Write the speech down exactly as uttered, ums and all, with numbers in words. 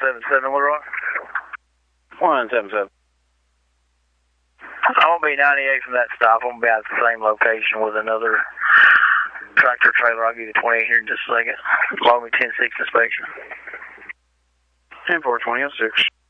seven seven, Little Rock. one seven seven. I won't be ninety-eight from that stop. I'm going to be at the same location with another tractor trailer. I'll give you twenty-eight here in just a second. Allow me ten six inspection. ten four twenty oh six.